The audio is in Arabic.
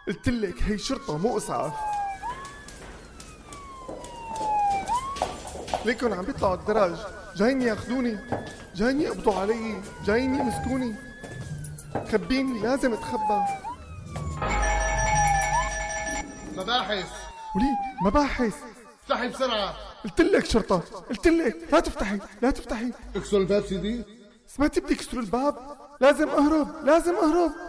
قلتلك هي شرطة مو اسعاف. ليكن عم بيطلعوا الدرج، جايين ياخدوني، جايين يقبضوا علي، جايين يمسكوني. خبيني، لازم اتخبى. مباحث ولي مباحث. افتحي بسرعة. قلتلك شرطة، قلتلك لا تفتحي لا تفتحي. اكسر الباب سيدي. سمعتي بدي يكسروا الباب؟ لازم اهرب لازم اهرب.